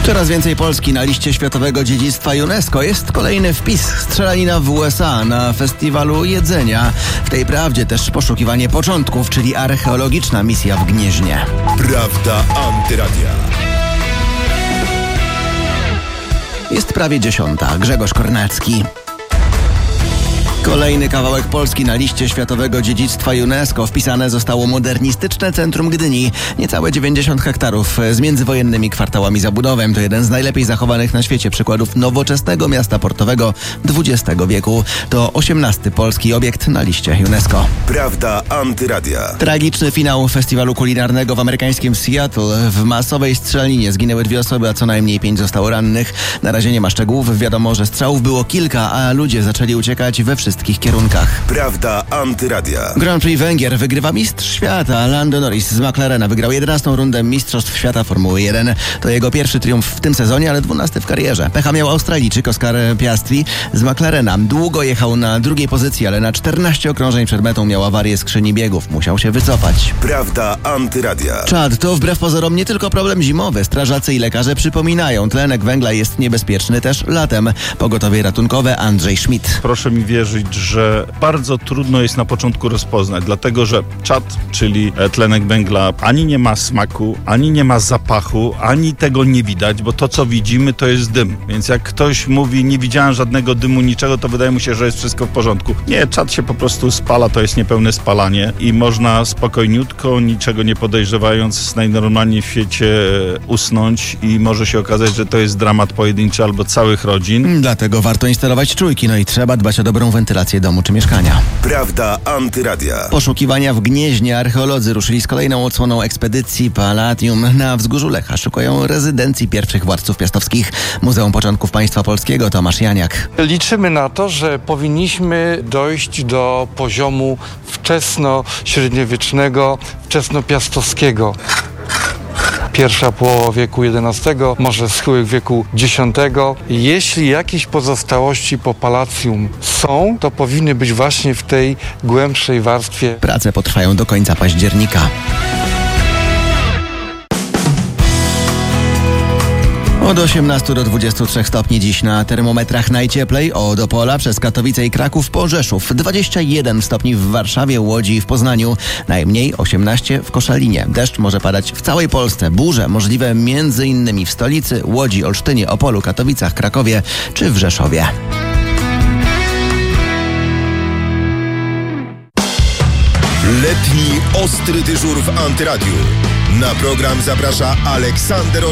Coraz więcej Polski na liście Światowego Dziedzictwa UNESCO. Jest kolejny wpis. Strzelanina w USA na festiwalu jedzenia. W tej prawdzie też poszukiwanie początków, czyli archeologiczna misja w Gnieźnie. Prawda Antyradia. Jest prawie 10. Grzegorz Kornacki. Kolejny kawałek Polski na liście Światowego Dziedzictwa UNESCO. Wpisane zostało modernistyczne centrum Gdyni. Niecałe 90 hektarów z międzywojennymi kwartałami zabudową. To jeden z najlepiej zachowanych na świecie przykładów nowoczesnego miasta portowego XX wieku. To 18. polski obiekt na liście UNESCO. Prawda Antyradia. Tragiczny finał festiwalu kulinarnego w amerykańskim Seattle. W masowej strzelaninie zginęły 2 osoby, a co najmniej 5 zostało rannych. Na razie nie ma szczegółów. Wiadomo, że strzałów było kilka, a ludzie zaczęli uciekać we wszystkich kierunkach. Prawda Antyradia. Grand Prix Węgier wygrywa mistrz świata. Lando Norris z McLarena wygrał 11. rundę Mistrzostw Świata Formuły 1. To jego pierwszy triumf w tym sezonie, ale 12 w karierze. Pecha miał Australijczyk Oscar Piastri z McLarena. Długo jechał na drugiej pozycji, ale na 14 okrążeń przed metą miał awarię skrzyni biegów. Musiał się wycofać. Prawda Antyradia. Czad to wbrew pozorom nie tylko problem zimowy. Strażacy i lekarze przypominają, tlenek węgla jest niebezpieczny też latem. Pogotowie ratunkowe Andrzej Schmidt. Proszę mi wierzyć, że bardzo trudno jest na początku rozpoznać, dlatego że czad, czyli tlenek węgla, ani nie ma smaku, ani nie ma zapachu, ani tego nie widać, bo to, co widzimy, to jest dym. Więc jak ktoś mówi, nie widziałem żadnego dymu, niczego, to wydaje mu się, że jest wszystko w porządku. Nie, czad się po prostu spala, to jest niepełne spalanie i można spokojniutko, niczego nie podejrzewając, najnormalniej w świecie usnąć i może się okazać, że to jest dramat pojedynczy albo całych rodzin. Dlatego warto instalować czujki, no i trzeba dbać o dobrą wentylację domu czy mieszkania. Prawda Antyradia. Poszukiwania w Gnieźnie. Archeolodzy ruszyli z kolejną odsłoną ekspedycji Palladium. Na wzgórzu Lecha szukają rezydencji pierwszych władców piastowskich. Muzeum Początków Państwa Polskiego. Tomasz Janiak. Liczymy na to, że powinniśmy dojść do poziomu wczesno-średniowiecznego, wczesnopiastowskiego. Pierwsza połowa wieku XI, może schyłek wieku X. Jeśli jakieś pozostałości po Palacjum są, to powinny być właśnie w tej głębszej warstwie. Prace potrwają do końca października. Od 18 do 23 stopni dziś na termometrach najcieplej. Od Opola przez Katowice i Kraków po Rzeszów. 21 stopni w Warszawie, Łodzi i w Poznaniu. Najmniej 18 w Koszalinie. Deszcz może padać w całej Polsce. Burze możliwe m.in. w stolicy, Łodzi, Olsztynie, Opolu, Katowicach, Krakowie czy w Rzeszowie. Letni ostry dyżur w Antyradiu. Na program zaprasza Aleksander